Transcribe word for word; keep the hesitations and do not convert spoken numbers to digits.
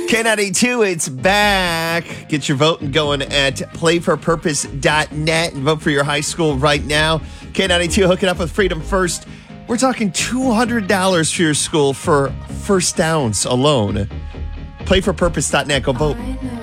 K ninety-two, it's back. Get your voting going at play for purpose dot net and vote for your high school right now. K ninety-two hooking up with Freedom First. We're talking two hundred dollars for your school for first downs alone. play for purpose dot net. Go vote.